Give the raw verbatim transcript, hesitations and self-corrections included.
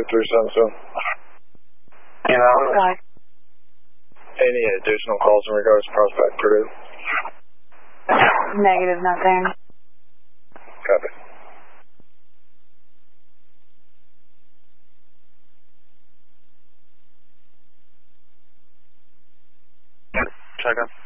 two three seven seven. You know, Got it. Any additional calls in regards to Prospect Purdue? Negative, nothing. Copy. check in.